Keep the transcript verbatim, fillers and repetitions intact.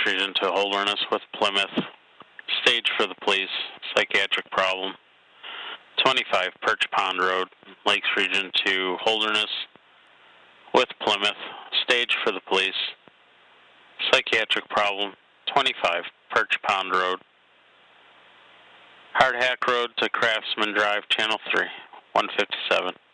Region to Holderness with Plymouth. Stage for the police, psychiatric problem. twenty-five Perch Pond Road, Lakes Region to Holderness with Plymouth. Stage for the police, psychiatric problem. twenty-five Perch Pond Road. Hardhack Road to Craftsman Drive, Channel three, one fifty-seven.